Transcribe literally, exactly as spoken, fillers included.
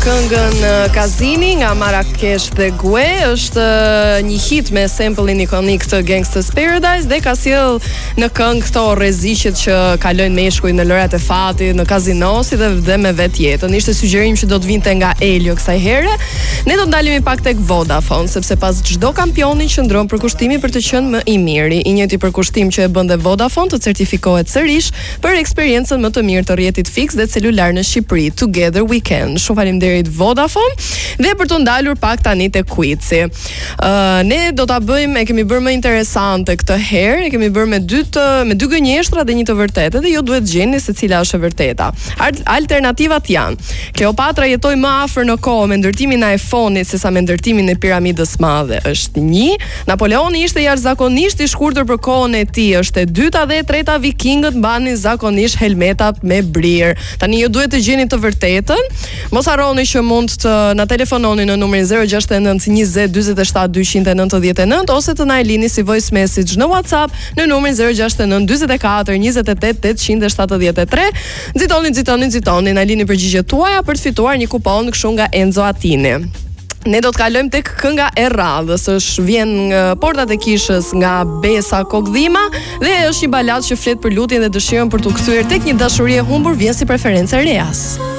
këngën Kazini nga Marrakesh dhe Gue. Është një hit me sample-in ikonik të Gangsta's Paradise dhe ka sjell në këngë këto rreziqet që kalojnë meshkuj në lërat e fatit, në kazino, si dhe, dhe me vetjetën. Ishte sugjerim që do të vinte nga Elio kësaj here. Ne do ndalemi pak tek Vodafone, sepse pas çdo kampioni qëndron përkushtimi për të qenë më i miri. I njëjti përkushtim që e bënte Vodafone të certifikohet sërish për eksperiencën më të mirë të rrjetit fiks dhe celular në Shqipëri. Together we can. Shumë faleminderit Vodafone. Dhe për të ndalur pak tani te quizi. Uh, ne do ta bëjmë, e kemi bërë më interesante këtë herë, e kemi bërë me dy të, me dy gënjeshtra dhe një të vërtetë dhe ju duhet gjeni se cila është e vërteta. Alternativat janë: Kleopatra jetoi më afër në kohë me ndërtimin e iPhone-it sesa me ndërtimin e piramidës madhe, është një. Napoleoni ishte jashtëzakonisht i shkurtër për kohën e tij, është e dyta, dhe e treta, vikingët mbanin zakonisht helmeta me brir. Tani ju duhet të gjeni të vërtetën. Mos harroni që mund të na telefononi në numrin zero gjasht e nëntë njëzet dyzet e shtat dyqind e nëntëdhjetë e nëntë ose të na e lini si voice message në WhatsApp në numrin zero gjasht e nëntë dyzet e katër njëzet e tetë tetëqind e shtatëdhjetë e tre. Nxitoni, nxitoni, nxitoni, na lini përgjigjet tuaja për të fituar një kupon kështu nga Enzo Attini. Ne do të kalojmë tek kënga e radhës, është vjen nga portat e kishës nga Besa Kokdhima dhe është një balad që flet për lutjen dhe dëshirën për të kthyer tek një dashuri e humbur, vjen si preferencë e Reas.